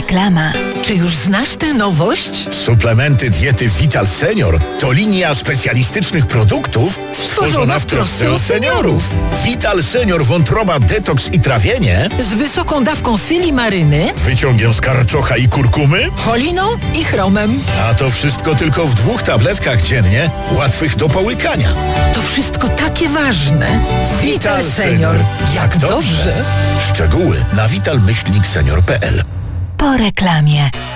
Reklama. Czy już znasz tę nowość? Suplementy diety Vital Senior to linia specjalistycznych produktów stworzona w trosce o seniorów. Vital Senior wątroba, detoks i trawienie Z wysoką dawką silimaryny, wyciągiem z karczocha i kurkumy, choliną i chromem. a to wszystko tylko w 2 tabletkach dziennie, łatwych do połykania. To wszystko takie ważne. Vital Senior. Jak dobrze. Szczegóły na vital-senior.pl. Po reklamie.